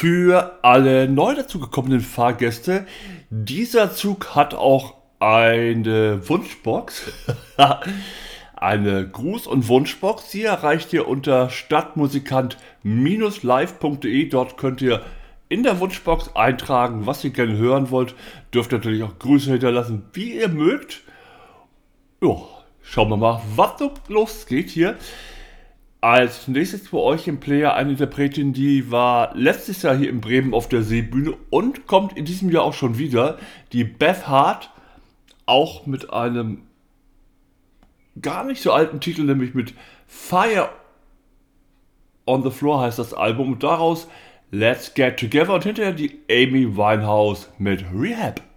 Für alle neu dazugekommenen Fahrgäste, dieser Zug hat auch eine Wunschbox. Eine Gruß- und Wunschbox. Die erreicht ihr unter stadtmusikant-live.de. Dort könnt ihr in der Wunschbox eintragen, was ihr gerne hören wollt. Dürft natürlich auch Grüße hinterlassen, wie ihr mögt. Ja, schauen wir mal, was so losgeht hier. Als nächstes für euch im Player eine Interpretin, die war letztes Jahr hier in Bremen auf der Seebühne und kommt in diesem Jahr auch schon wieder. Die Beth Hart, auch mit einem gar nicht so alten Titel, nämlich mit Fire on the Floor heißt das Album. Und daraus Let's Get Together und hinterher die Amy Winehouse mit Rehab.